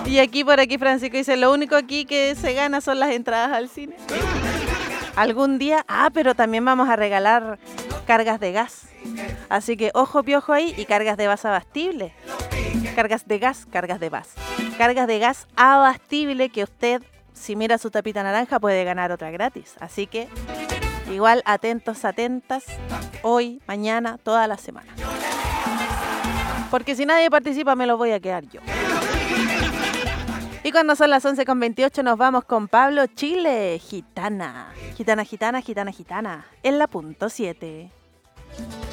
Y aquí por aquí Francisco dice, lo único aquí que se gana son las entradas al cine. Algún día, pero también vamos a regalar cargas de gas. Así que ojo piojo ahí y cargas de gas abastible. Cargas de gas, cargas de gas. Cargas de gas abastible que usted, si mira su tapita naranja, puede ganar otra gratis. Así que igual atentos, atentas, hoy, mañana, toda la semana. Porque si nadie participa me lo voy a quedar yo. Y cuando son las 11:28 nos vamos con Pablo Chile, Gitana. Gitana, gitana, gitana, gitana. En la punto 7.